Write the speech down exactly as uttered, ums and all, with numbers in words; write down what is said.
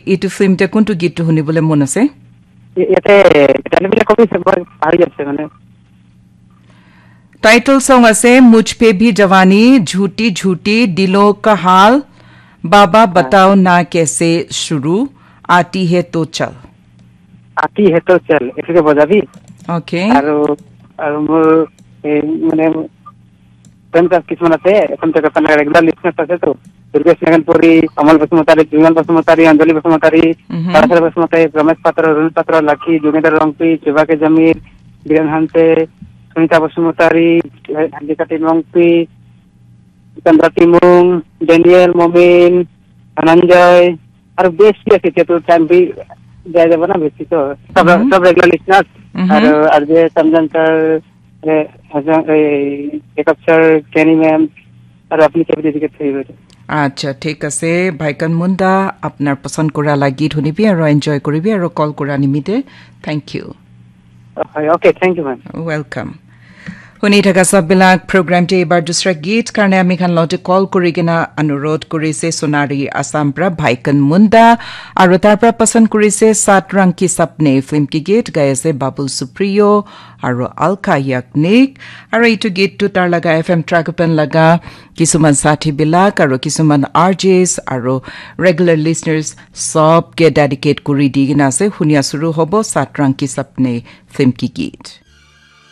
এইটো ফিল্মতে কোনটো গীতটো শুনিবলৈ মন আছে ইয়াতে টাইটেল কপি সবৰ পাৰি আছে মানে टाइटल सॉन्ग আছে मुझ पे भी जवानी झूठी झूठी दिलों का हाल बाबा बताओ ना कैसे शुरू आती है तो चल आती है तो चल এটাকে বজাবি ওকে আৰু আৰু মোৰ মানে ফ্ৰেন্ড কিছুমান আছে এখন থেকে আপনার রেগুলার লিসনার্স আছে তো দুর্গেশ নাগনপুরি অমল বসুমতারি জুগল বসুমতারি অঞ্জলি বসুমতারি তারাসর বসুমতারি রমেশ পাত্র রুল পাত্র লাকি যোগেন্দ্র রংপি চিবাকে জমির বীরেন হান্তে সুনিতা বসুমতারি হান্দিকাটি রংপি চন্দ্র তিমুং ড্যানিয়েল মমিন ধনঞ্জয় আর বেশি আছে তো টাইম বি দেয়া যাবে না বেশি তো সব সব রেগুলার লিসনার্স আর আর যে সমজন স্যার एक अक्षर कैनी मैम और अपनी कभी डेडिकेट થઈ গেছে আচ্ছা ঠিক আছে ভাইকান মুন্ডা আপনার পছন্দ করা লাগি শুনিবি আৰু এনজয় কৰিবি আৰু কল কৰা নিমিতে thank you okay thank U ma'am welcome শুনি থাকা সববিলাক প্ৰগ্ৰামটি এবাৰ দুসৰা গীত কাৰণে আমি খান লতে কল কৰি কিনা অনুৰোধ কৰিছে সোনাৰী আসাম পৰা ভাইকান মুন্ডা আৰু তাৰ পৰা পছন্দ কৰিছে সাত ৰং কি সপনে ফিল্ম কি গীত গাইছে বাবুল সুপ্ৰিয় আৰু আলকা ইয়াকনিক আৰু এইটো গীতটো তাৰ লগা এফএম ট্ৰাকপেন লগা কিছুমান সাথী বিলাক আৰু কিছুমান আৰজেস আৰু ৰেগুলাৰ লিসনাৰ্স সবকে ডেডিকেট কৰি দি কিনা আছে শুনিয়া শুৰু হ'ব সাত ৰং কি সপনে ফিল্ম কি গীত